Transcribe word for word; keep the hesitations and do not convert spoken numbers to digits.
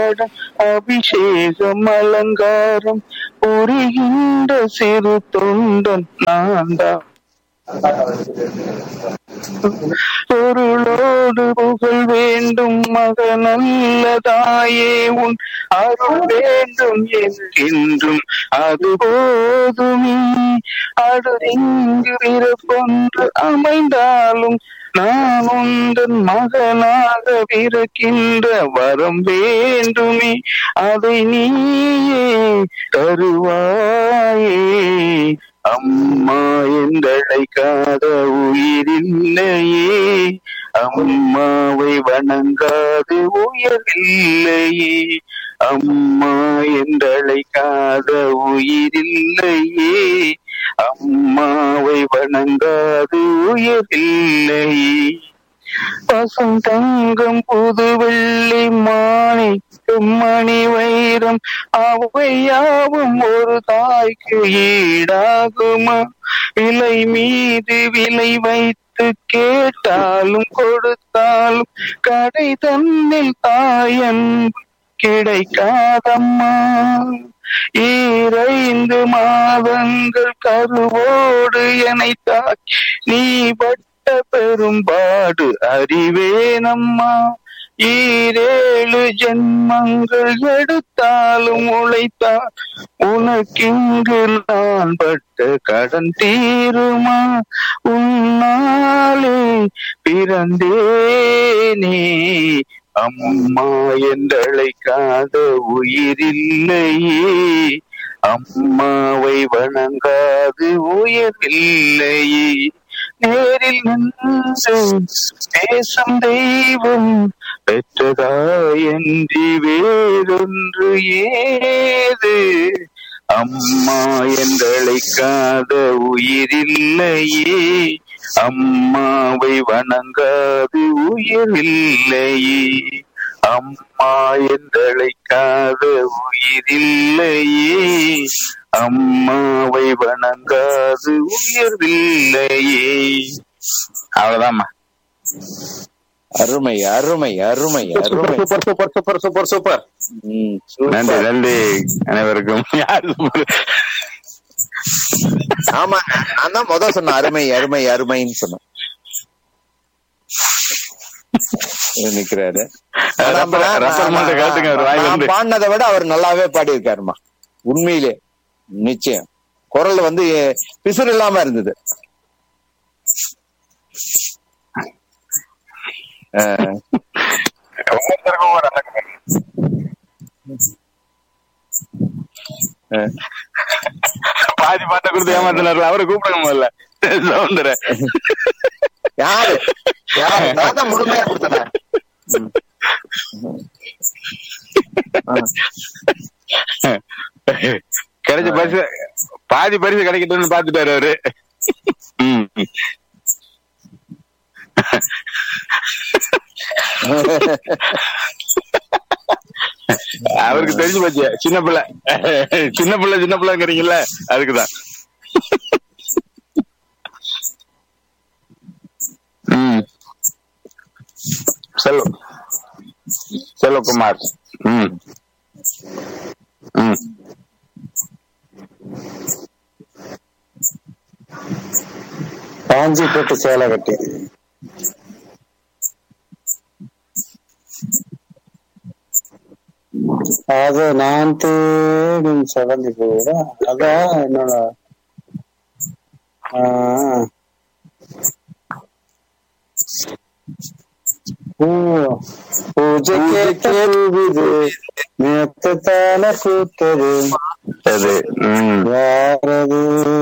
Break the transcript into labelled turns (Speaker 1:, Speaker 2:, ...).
Speaker 1: அன்றாடம் அபிஷேகம் அலங்காரம் புரிகின்ற சிறு தொண்டன் நான்தான். பொருளோடு புகழ் வேண்டும் மகனல்ல தாயே உன் அருள் வேண்டும் என்றும் அது போதுமே. அது இங்கு பிறப்பொன்று அமைந்தாலும் நான் உந்தன் மகனாக பிறக்கின்ற வரம் வேண்டுமே. அதை நீயே தருவாயே. அம்மா என்றழைக்காத உயிரில்லையே. அம்மாவை வணங்காது உயரில்லையே. அம்மா என்றழைக்காத உயிரில்லையே. அம்மாவை வணங்காது உயரில்லையே. பசும் தங்கம் புது வெள்ளி மாணிக்கம் மணி வைரம் அவையாவும் ஒரு தாய்க்கு ஈடாகுமா? விலை மீது விலை வைத்து கேட்டாலும் கொடுத்தாலும் கடை தன்னில் தாயன் கிடைக்காதம்மா. ஈரைந்து மாதங்கள் கருவோடு எனைத்தாய் நீ பட்ட பெரும்பாடு அறிவேனம்மா. ஈரேழு ஜென்மங்கள் எடுத்தாலும் உழைத்தால் உனக்கிங்கு நான் பட்ட கடன் தீருமா? உன்னாலே பிறந்தேனே. அம்மா என்றழைக்காத உயிரில்லையே. அம்மாவை வணங்காது உயரில்லையே. நேரில் நின்று பேசும் தெய்வம் பெற்றதாயன்றி வேறொன்று ஏது? அம்மா என்றழைக்காத உயிரில்லையே. அம்மாவை வணங்காது உயரில்லையே. அம்மா என்றழைக்காத உயிரில்லையே. அம்மாவை வணங்காது உயர்வில்லையே. அவ்வளவுதான்மா.
Speaker 2: அருமை அருமை அருமை அருமை.
Speaker 1: Super super super super super. நன்றி நன்றி அனைவருக்கும்.
Speaker 2: ஆமா, நான் தான் முதல் சொன்னேன் அருமை அருமை அருமைன்னு சொன்னேன். நிக்கிறாரு. பாடினதை விட அவர் நல்லாவே பாடியிருக்காருமா. உண்மையிலே நிச்சயம் குரல் வந்து பிசுறு இல்லாம இருந்தது.
Speaker 1: பாதி பாட்ட கொடுத்து ஏமாத்தினாரு. அவரை கூப்பிடுங்க முதல்ல. சௌந்தர
Speaker 2: யாரு யாரு நான் தான் முழுமையா கொடுத்தேன்.
Speaker 1: கிடைச்ச பரிசு பாதி பரிசு கிடைக்கட்டும்னு பாத்துட்டாரு அவரு. அவருக்கு தெரிஞ்சு போச்சு. சின்ன பிள்ளை சின்ன பிள்ளை சின்ன பிள்ளைங்கிறீங்கல்ல, அதுக்குதான். ம் செல்வ செல்வகுமார். ம் ம்
Speaker 3: காஞ்சி போட்டு சேலை கட்டி அது நான் தேடும் செவந்தி கூட. அதான் என்னோட பூஜை கேள்விது நேத்து தான கூத்தது யாரது